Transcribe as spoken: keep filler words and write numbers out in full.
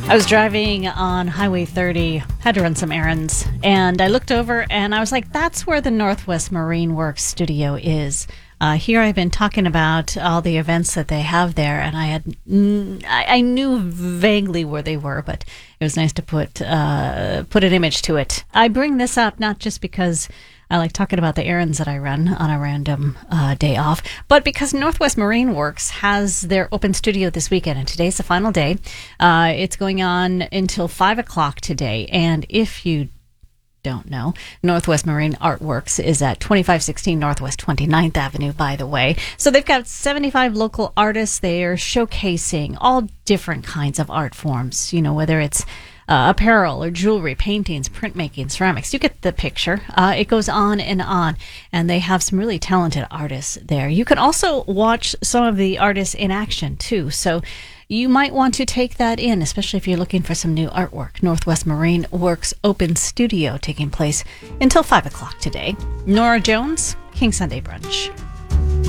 I was driving on Highway thirty, had to run some errands, and I looked over and I was like, that's where the Northwest Marine Works studio is. Uh, here I've been talking about all the events that they have there, and I had mm, I, I knew vaguely where they were, but it was nice to put uh, put an image to it. I bring this up not just because I like talking about the errands that I run on a random uh, day off, but because Northwest Marine Works has their open studio this weekend, and today's the final day. Uh, it's going on until five o'clock today, and if you don't know, Northwest Marine Artworks is at twenty-five sixteen Northwest twenty-ninth Avenue, by the way. So they've got seventy-five local artists. They are showcasing all different kinds of art forms, you know, whether it's Uh, apparel or jewelry, paintings, printmaking, ceramics. You get the picture. Uh, it goes on and on, and they have some really talented artists there. You can also watch some of the artists in action, too, so you might want to take that in, especially if you're looking for some new artwork. Northwest Marine Works Open Studio taking place until five o'clock today. Nora Jones, King Sunday Brunch.